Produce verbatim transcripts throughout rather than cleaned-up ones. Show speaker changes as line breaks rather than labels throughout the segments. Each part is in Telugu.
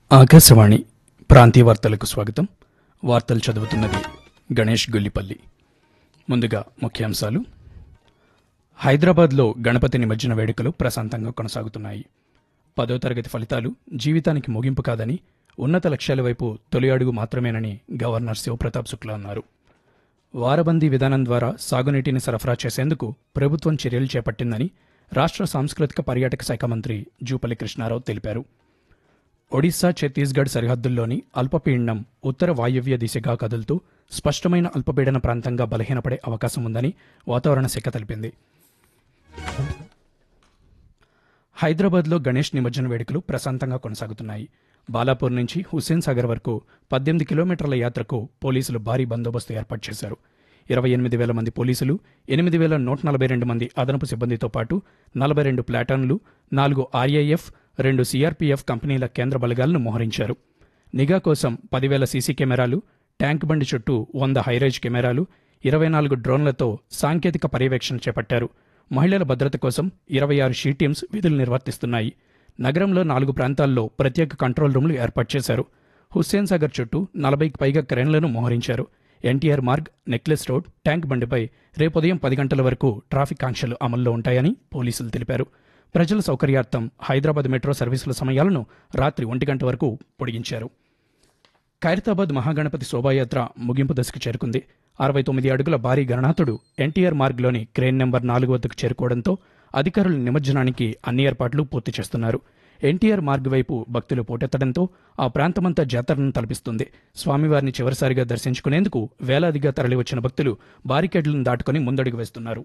ఆకాశవాణి ప్రాంతీయ వార్తలకు స్వాగతం. వార్తలు చదువుతున్నది గణేష్ గొల్లిపల్లి. ముందుగా ముఖ్యాంశాలు. హైదరాబాద్లో గణపతి నిమజ్జన వేడుకలు ప్రశాంతంగా కొనసాగుతున్నాయి. పదో తరగతి ఫలితాలు జీవితానికి ముగింపు కాదని, ఉన్నత లక్ష్యాల వైపు తొలి అడుగు మాత్రమేనని గవర్నర్ శివప్రతాప్ శుక్లా అన్నారు. వారబందీ విధానం ద్వారా సాగునీటిని సరఫరా చేసేందుకు ప్రభుత్వం చర్యలు చేపట్టిందని రాష్ట్ర సాంస్కృతిక పర్యాటక శాఖ మంత్రి జూపల్లి కృష్ణారావు తెలిపారు. ఒడిశా, ఛత్తీస్గఢ్ సరిహద్దుల్లోని అల్పపీడనం ఉత్తర వాయువ్య దిశగా కదులుతూ స్పష్టమైన అల్పపీడన ప్రాంతంగా బలహీనపడే అవకాశం ఉందని వాతావరణ శాఖ తెలిపింది. హైదరాబాద్లో గణేష్ నిమజ్జన వేడుకలు ప్రశాంతంగా కొనసాగుతున్నాయి. బాలాపూర్ నుంచి హుస్సేన్ సాగర్ వరకు పద్దెనిమిది కిలోమీటర్ల యాత్రకు పోలీసులు భారీ బందోబస్తు ఏర్పాటు చేశారు. ఇరవై ఎనిమిది వేల మంది పోలీసులు, ఎనిమిది వేల నూట నలభై రెండు మంది అదనపు సిబ్బందితో పాటు నలభై రెండు ప్లాటాన్లు, నాలుగు ఆర్ఏఎఫ్, రెండు సీఆర్పీఎఫ్ కంపెనీల కేంద్ర బలగాలను మోహరించారు. నిఘా కోసం పదివేల సీసీ కెమెరాలు, ట్యాంక్ బండి చుట్టూ వంద హైరేజ్ కెమెరాలు, ఇరవై నాలుగు డ్రోన్లతో సాంకేతిక పర్యవేక్షణ చేపట్టారు. మహిళల భద్రత కోసం ఇరవై ఆరు షీ టీమ్స్ విధులు నిర్వర్తిస్తున్నాయి. నగరంలో నాలుగు ప్రాంతాల్లో ప్రత్యేక కంట్రోల్ రూమ్లు ఏర్పాటు చేశారు. హుస్సేన్ సాగర్ చుట్టూ నలభైకి పైగా క్రేన్లను మోహరించారు. NTR Marg, necklace road, tank బండిపై రేపు ఉదయం పది గంటల వరకు ట్రాఫిక్ ఆంక్షలు అమల్లో ఉంటాయని పోలీసులు తెలిపారు. ప్రజల సౌకర్యార్థం హైదరాబాద్ మెట్రో సర్వీసుల సమయాలను రాత్రి ఒంటి గంట వరకు పొడిగించారు. ఖైరతాబాద్ మహాగణపతి శోభాయాత్ర ముగింపు దశకు చేరుకుంది. అరవై తొమ్మిది అడుగుల భారీ గణనాథుడు ఎన్టీఆర్ మార్గ్లోని క్రేన్ నెంబర్ నాలుగు వద్దకు చేరుకోవడంతో అధికారులు నిమజ్జనానికి అన్ని ఏర్పాట్లు పూర్తి చేస్తున్నారు. ఎన్టీఆర్ మార్గ్ వైపు భక్తులు పోటెత్తడంతో ఆ ప్రాంతమంతా జాతరను తలపిస్తుంది. స్వామివారిని చివరిసారిగా దర్శించుకునేందుకు వేలాదిగా తరలివచ్చిన భక్తులు బారికేడ్లను దాటుకుని ముందడుగు వేస్తున్నారు.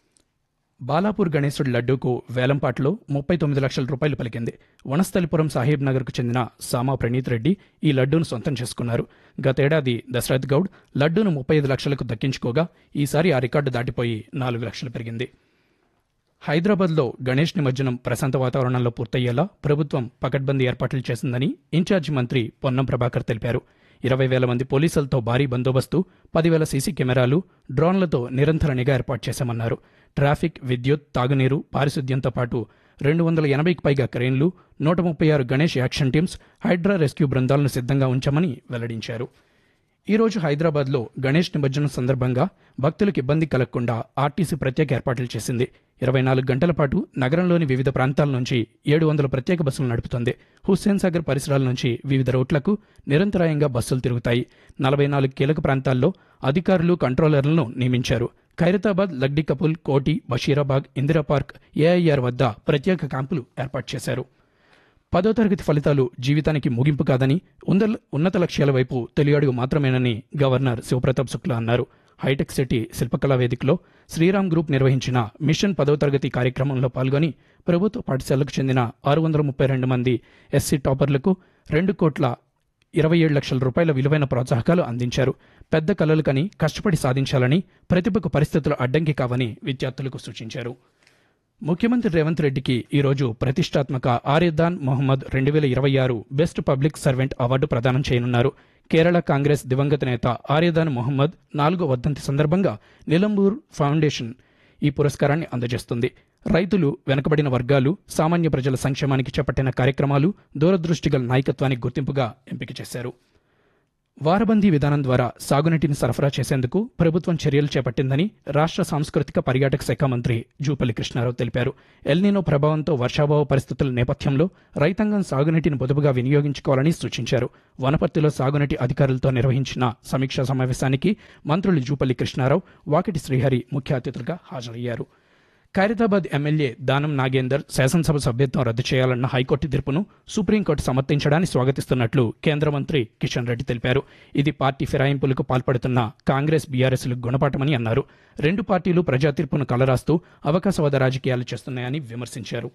బాలాపూర్ గణేశుడి లడ్డూకు వేలంపాట్లో ముప్పై తొమ్మిది లక్షల రూపాయలు పలికింది. వనస్థలిపురం సాహెబ్ నగర్కు చెందిన సామా ప్రణీత్ రెడ్డి ఈ లడ్డూను సొంతం చేసుకున్నారు. గతేడాది దశరథ్ గౌడ్ లడ్డూను ముప్పై ఐదు లక్షలకు దక్కించుకోగా ఈసారి ఆ రికార్డు దాటిపోయి నాలుగు లక్షలు పెరిగింది. హైదరాబాద్లో గణేష్ నిమజ్జనం ప్రశాంత వాతావరణంలో పూర్తయ్యేలా ప్రభుత్వం పకడ్బందీ ఏర్పాట్లు చేసిందని ఇన్ఛార్జి మంత్రి పొన్నం ప్రభాకర్ తెలిపారు. ఇరవై వేల మంది పోలీసులతో భారీ బందోబస్తు, పదివేల సీసీ కెమెరాలు, డ్రోన్లతో నిరంతర నిఘా ఏర్పాటు చేశామన్నారు. ట్రాఫిక్, విద్యుత్, తాగునీరు, పారిశుద్ధ్యంతో పాటు రెండు వందల ఎనభైకి పైగా క్రెయిన్లు, నూట ముప్పై ఆరు Ganesh action teams, Hydraa rescue బృందాలను సిద్ధంగా ఉంచామని వెల్లడించారు. ఈరోజు హైదరాబాద్లో గణేష్ నిమజ్జనం సందర్భంగా భక్తులకు ఇబ్బంది కలగకుండా ఆర్టీసీ ప్రత్యేక ఏర్పాట్లు చేసింది. ఇరవై నాలుగు గంటల పాటు నగరంలోని వివిధ ప్రాంతాల నుంచి ఏడు వందల ప్రత్యేక బస్సులు నడుపుతుంది. హుస్సేన్ సాగర్ పరిసరాల నుంచి వివిధ రూట్లకు నిరంతరాయంగా బస్సులు తిరుగుతాయి. నలభై నాలుగు కీలక ప్రాంతాల్లో అధికారులు, కంట్రోలర్లను నియమించారు. ఖైరతాబాద్, లగ్డి కపుల్, కోటి, బషీరాబాగ్, ఇందిరా పార్క్, ఏఐఆర్ వద్ద ప్రత్యేక క్యాంపులు ఏర్పాటు చేశారు. పదో తరగతి ఫలితాలు జీవితానికి ముగింపు కాదని, ఉన్నత లక్ష్యాల వైపు తొలి అడుగు మాత్రమేనని గవర్నర్ శివప్రతాప్ శుక్లా అన్నారు. హైటెక్ సిటీ శిల్పకళా వేదికలో శ్రీరామ్ గ్రూప్ నిర్వహించిన మిషన్ పదో తరగతి కార్యక్రమంలో పాల్గొని ప్రభుత్వ పాఠశాలకు చెందిన ఆరు వందల ముప్పై రెండు మంది ఎస్సీ టాపర్లకు రెండు కోట్ల ఇరవై ఏడు లక్షల రూపాయల విలువైన ప్రోత్సాహకాలు అందించారు. పెద్ద కలలు కని కష్టపడి సాధించాలని, ప్రతిభకు పరిస్థితులు అడ్డంకి కావని విద్యార్థులకు సూచించారు. ముఖ్యమంత్రి రేవంత్ రెడ్డికి ఈరోజు ప్రతిష్టాత్మక ఆర్యదాన్ మొహమ్మద్ రెండు వేల ఇరవై ఆరు బెస్ట్ పబ్లిక్ సర్వెంట్ అవార్డు ప్రదానం చేయనున్నారు. కేరళ కాంగ్రెస్ దివంగత నేత ఆర్యదాన్ మొహమ్మద్ నాలుగో వర్ధంతి సందర్భంగా నిలంబూర్ ఫౌండేషన్ ఈ పురస్కారాన్ని అందజేస్తుంది. రైతులు, వెనుకబడిన వర్గాలు, సామాన్య ప్రజల సంక్షేమానికి చేపట్టిన కార్యక్రమాలు దూరదృష్టిగల నాయకత్వానికి గుర్తింపుగా ఎంపిక చేశారు. వారబందీ విధానం ద్వారా సాగునీటిని సరఫరా చేసేందుకు ప్రభుత్వం చర్యలు చేపట్టిందని రాష్ట్ర సాంస్కృతిక పర్యాటక శాఖ మంత్రి జూపల్లి కృష్ణారావు తెలిపారు. ఎల్నినో ప్రభావంతో వర్షాభావ పరిస్థితుల నేపథ్యంలో రైతాంగం సాగునీటిని పొదుపుగా వినియోగించుకోవాలని సూచించారు. వనపర్తిలో సాగునీటి అధికారులతో నిర్వహించిన సమీక్షా సమావేశానికి మంత్రులు జూపల్లి కృష్ణారావు, వాకిటి శ్రీహరి ముఖ్య అతిథులుగా హాజరయ్యారు. ఖైరతాబాద్ ఎమ్మెల్యే దానం నాగేందర్ శాసనసభ సభ్యత్వం రద్దు చేయాలన్న హైకోర్టు తీర్పును సుప్రీంకోర్టు సమర్థించడాన్ని స్వాగతిస్తున్నట్లు కేంద్ర మంత్రి కిషన్ రెడ్డి తెలిపారు. ఇది పార్టీ ఫిరాయింపులకు పాల్పడుతున్న కాంగ్రెస్, బీఆర్ఎస్లకు గుణపాఠమని అన్నారు. రెండు పార్టీలు ప్రజా తీర్పును కలరాస్తూ అవకాశవాద రాజకీయాలు చేస్తున్నాయని విమర్శించారు.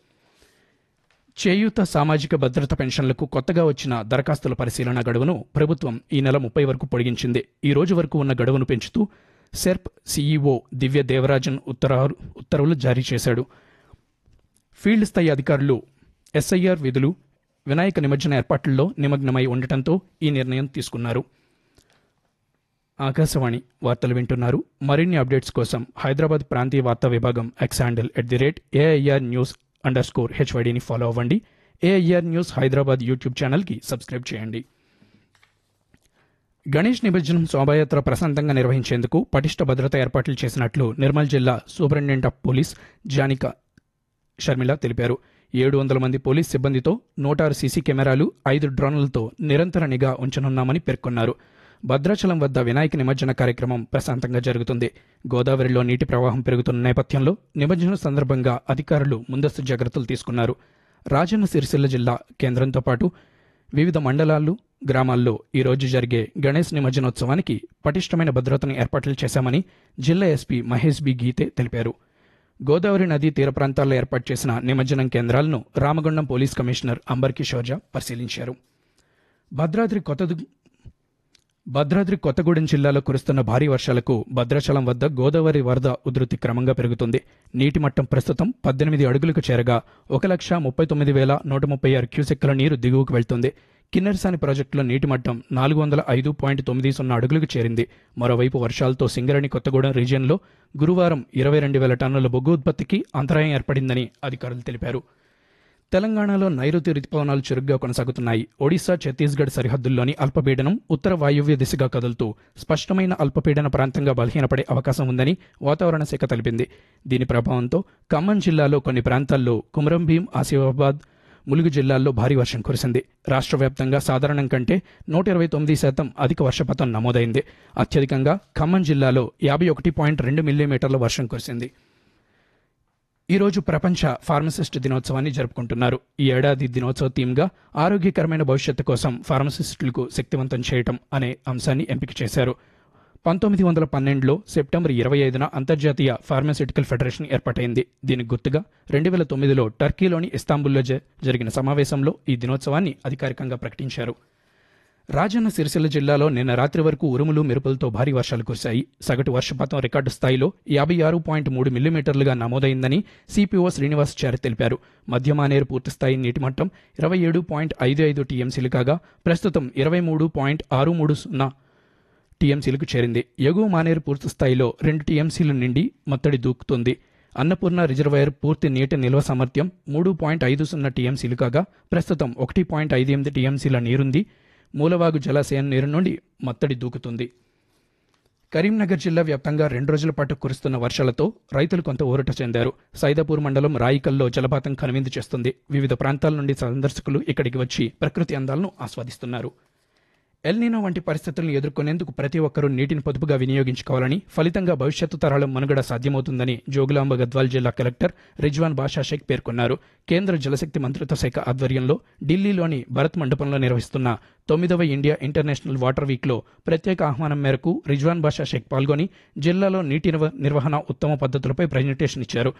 చేయూత, సామాజిక భద్రత పెన్షన్లకు కొత్తగా వచ్చిన దరఖాస్తుల పరిశీలన గడువును ప్రభుత్వం ఈ నెల ముప్పై వరకు పొడిగించింది. ఈ రోజు వరకు ఉన్న గడువును పెంచుతూ సెర్ప్ సీఈఓ దివ్య దేవరాజన్ ఉత్తరాలు ఉత్తర్వులు జారీ చేశాడు. ఫీల్డ్ స్థాయి అధికారులు ఎస్ఐఆర్ విధులు, వినాయక నిమజ్జన ఏర్పాట్లలో నిమగ్నమై ఉండటంతో ఈ నిర్ణయం తీసుకున్నారు. ఆకాశవాణి వార్తలు వింటున్నారు. మరిన్ని అప్డేట్స్ కోసం హైదరాబాద్ ప్రాంతీయ వార్తా విభాగం X handle at the rate AIR news under score హెచ్వైడీని follow అవ్వండి. ఏఐఆర్ న్యూస్ హైదరాబాద్ యూట్యూబ్ ఛానల్కి సబ్స్క్రైబ్ చేయండి. గణేష్ నిమజ్జనం శోభాయాత్ర ప్రశాంతంగా నిర్వహించేందుకు పటిష్ట భద్రతా ఏర్పాట్లు చేసినట్లు నిర్మల్ జిల్లా సూపరింటెండెంట్ ఆఫ్ పోలీస్ జానిక షర్మిల తెలిపారు. ఏడు వందల మంది పోలీస్ సిబ్బందితో నూట ఆరు సీసీ కెమెరాలు, ఐదు డ్రోన్లతో నిరంతర నిఘా ఉంచనున్నామని పేర్కొన్నారు. భద్రాచలం వద్ద వినాయక నిమజ్జన కార్యక్రమం ప్రశాంతంగా జరుగుతుంది. గోదావరిలో నీటి ప్రవాహం పెరుగుతున్న నేపథ్యంలో నిమజ్జనం సందర్భంగా అధికారులు ముందస్తు జాగ్రత్తలు తీసుకున్నారు. రాజన్న సిరిసిల్ల జిల్లా కేంద్రంతో పాటు వివిధ మండలాలు, గ్రామాల్లో ఈరోజు జరిగే గణేష్ నిమజ్జనోత్సవానికి పటిష్టమైన భద్రతను ఏర్పాట్లు చేశామని జిల్లా ఎస్పీ మహేష్ బి గీతే తెలిపారు. గోదావరి నదీ తీర ప్రాంతాల్లో ఏర్పాటు చేసిన నిమజ్జనం కేంద్రాలను రామగుండం పోలీస్ కమిషనర్ అంబర్ కిషోర్జా పరిశీలించారు. భద్రాద్రి కొత్త భద్రాద్రి కొత్తగూడెం జిల్లాలో కురుస్తున్న భారీ వర్షాలకు భద్రాచలం వద్ద గోదావరి వరద ఉధృతి క్రమంగా పెరుగుతుంది. నీటి మట్టం ప్రస్తుతం పద్దెనిమిది అడుగులకు చేరగా ఒక లక్ష ముప్పై తొమ్మిది వేల నూట ముప్పై ఆరు క్యూసెక్కుల నీరు దిగువకు వెళ్తుంది. కిన్నెరసాని ప్రాజెక్టులో నీటి మట్టం నాలుగు వందల ఐదు పాయింట్ తొమ్మిది సున్నా అడుగులకు చేరింది. మరోవైపు వర్షాలతో సింగరేణి కొత్తగూడెం రీజియన్లో గురువారం ఇరవై రెండు వేల టన్నుల బొగ్గు ఉత్పత్తికి అంతరాయం ఏర్పడిందని అధికారులు తెలిపారు. తెలంగాణలో నైరుతి రుతుపవనాలు చురుగ్గా కొనసాగుతున్నాయి. ఒడిశా, ఛత్తీస్గఢ్ సరిహద్దుల్లోని అల్పపీడనం ఉత్తర వాయువ్య దిశగా కదులుతూ స్పష్టమైన అల్పపీడన ప్రాంతంగా బలహీనపడే అవకాశం ఉందని వాతావరణ శాఖ తెలిపింది. దీని ప్రభావంతో ఖమ్మం జిల్లాలో కొన్ని ప్రాంతాల్లో కుమ్రంభీం, ఆసిఫాబాద్, ములుగు జిల్లాల్లో భారీ వర్షం కురిసింది. రాష్ట్ర వ్యాప్తంగా సాధారణం కంటే నూట ఇరవై తొమ్మిది శాతం అధిక వర్షపాతం నమోదైంది. అత్యధికంగా ఖమ్మం జిల్లాలో యాభై ఒకటి పాయింట్ రెండు మిల్లీమీటర్ల వర్షం కురిసింది. ఈరోజు ప్రపంచ ఫార్మసిస్ట్ దినోత్సవాన్ని జరుపుకుంటున్నారు. ఈ ఏడాది దినోత్సవ థీమ్గా ఆరోగ్యకరమైన భవిష్యత్తు కోసం ఫార్మసిస్టులకు శక్తివంతం చేయటం అనే అంశాన్ని ఎంపిక చేశారు. పంతొమ్మిది వందల పన్నెండులో సెప్టెంబర్ ఇరవై ఐదున అంతర్జాతీయ ఫార్మాస్యూటికల్ ఫెడరేషన్ ఏర్పాటైంది. దీనికి గుర్తుగా రెండు వేల తొమ్మిదిలో టర్కీలోని ఇస్తాంబుల్లో జరిగిన సమావేశంలో ఈ దినోత్సవాన్ని అధికారికంగా ప్రకటించారు. రాజన్న సిరిసిల్ల జిల్లాలో నిన్న రాత్రి వరకు ఉరుములు, మెరుపులతో భారీ వర్షాలు కురిశాయి. సగటు వర్షపాతం రికార్డు స్థాయిలో యాభై ఆరు పాయింట్ మూడు మిల్లీమీటర్లుగా నమోదైందని సిపిఓ శ్రీనివాసాచారి తెలిపారు. మధ్యమానేరు పూర్తిస్థాయి నీటిమట్టం ఇరవై ఏడు పాయింట్ ఐదు ఐదు టీఎంసీలు కాగా ప్రస్తుతం ఇరవై మూడు పాయింట్ ఆరు మూడు సున్నా టీఎంసీలకు చేరింది. ఎగువ మానేరు పూర్తిస్థాయిలో రెండు టీఎంసీలు నిండి మత్తడి దూకుతుంది. అన్నపూర్ణ రిజర్వాయర్ పూర్తి నీటి నిల్వ సామర్థ్యం మూడు పాయింట్ ఐదు సున్నా టీఎంసీలు కాగా ప్రస్తుతం ఒకటి పాయింట్ ఐదు ఎనిమిది టీఎంసీల నీరుంది. మూలవాగు జలాశయం నీరు నుండి మత్తడి దూకుతుంది. కరీంనగర్ జిల్లా వ్యాప్తంగా రెండు రోజుల పాటు కురుస్తున్న వర్షాలతో రైతులు కొంత ఊరట చెందారు. సైదాపూర్ మండలం రాయికల్లో జలపాతం కనువిందు చేస్తుంది. వివిధ ప్రాంతాల నుండి సందర్శకులు ఇక్కడికి వచ్చి ప్రకృతి అందాలను ఆస్వాదిస్తున్నారు. ఎల్నినో వంటి పరిస్థితులను ఎదుర్కొనేందుకు ప్రతి ఒక్కరూ నీటిని పొదుపుగా వినియోగించుకోవాలని, ఫలితంగా భవిష్యత్తు తరాల మనుగడ సాధ్యమవుతుందని జోగులాంబ గద్వాల్ జిల్లా కలెక్టర్ రిజ్వాన్ బాషా షేక్ పేర్కొన్నారు. కేంద్ర జలశక్తి మంత్రిత్వ శాఖ ఆధ్వర్యంలో ఢిల్లీలోని భరత్ మండపంలో నిర్వహిస్తున్న తొమ్మిదవ ఇండియా ఇంటర్నేషనల్ వాటర్ వీక్లో ప్రత్యేక ఆహ్వానం మేరకు రిజ్వాన్ బాషా షేక్ పాల్గొని జిల్లాలో నీటి నిర్వహణ ఉత్తమ పద్ధతులపై ప్రజెంటేషన్ ఇచ్చారు.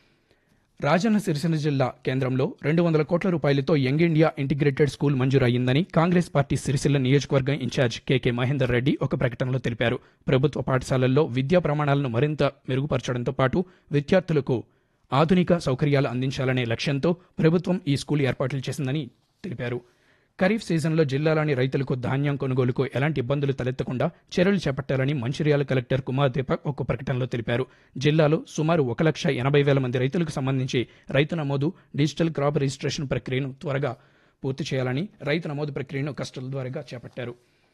రాజన్న సిరిసిల్ల జిల్లా కేంద్రంలో రెండు వందల కోట్ల రూపాయలతో యంగ్ ఇండియా ఇంటిగ్రేటెడ్ స్కూల్ మంజూరు అయ్యిందని కాంగ్రెస్ పార్టీ సిరిసిల్ల నియోజకవర్గం ఇన్ఛార్జ్ కెకే మహేందర్ రెడ్డి ఒక ప్రకటనలో తెలిపారు. ప్రభుత్వ పాఠశాలల్లో విద్యా ప్రమాణాలను మరింత మెరుగుపరచడంతో పాటు విద్యార్థులకు ఆధునిక సౌకర్యాలు అందించాలనే లక్ష్యంతో ప్రభుత్వం ఈ స్కూల్ ఏర్పాట్లు చేసిందని తెలిపారు. ఖరీఫ్ సీజన్లో జిల్లాలోని రైతులకు ధాన్యం కొనుగోలుకు ఎలాంటి ఇబ్బందులు తలెత్తకుండా చర్యలు చేపట్టాలని మంచిర్యాల కలెక్టర్ కుమార్ దీపక్ ఒక ప్రకటనలో తెలిపారు. జిల్లాలో సుమారు ఒక లక్ష ఎనభై వేల మంది రైతులకు సంబంధించి రైతు నమోదు, డిజిటల్ క్రాప్ రిజిస్ట్రేషన్ ప్రక్రియను త్వరగా పూర్తి చేయాలని రైతు నమోదు ప్రక్రియను కస్టల్ ద్వారా చేపట్టారు.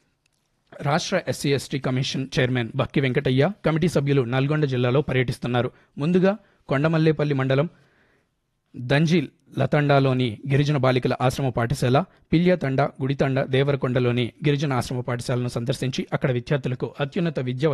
రాష్ట్ర ఎస్సీ ఎస్టీ కమిషన్ చైర్మన్ బక్కి వెంకటయ్య, కమిటీ సభ్యులు నల్గొండ జిల్లాలో పర్యటిస్తున్నారు. ముందుగా కొండమల్లేపల్లి మండలం దంజిల్ లతండాలోని గిరిజన బాలికల ఆశ్రమ పాఠశాల, పిల్యతండ, గుడితండ, దేవరకొండలోని గిరిజన ఆశ్రమ పాఠశాలను సందర్శించి అక్కడ విద్యార్థులకు అత్యున్నత విద్య